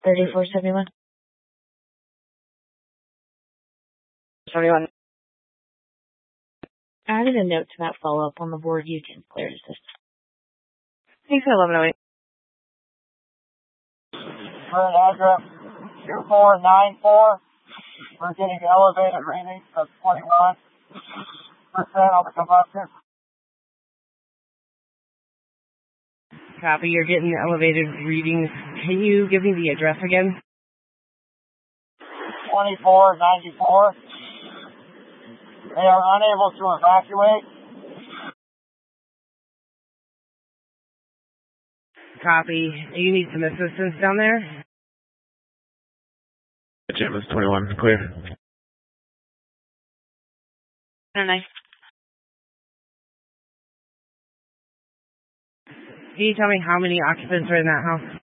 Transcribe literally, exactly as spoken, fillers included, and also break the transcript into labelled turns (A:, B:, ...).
A: thirty-four seventy-one.
B: seventy-one.
A: Added a note to that follow-up on the board. You can clear assist.
B: Thanks for eleven oh eight.
C: Current address two four nine four. We're getting elevated readings of twenty-one percent on the combustion.
B: Copy, you're getting the elevated readings. Can you give me the address again?
C: twenty-four ninety-four. They are unable to evacuate.
B: Copy. You need some assistance down there?
D: Jim, it's twenty-one. Clear.
B: Nice. Can you tell me how many occupants are in that house?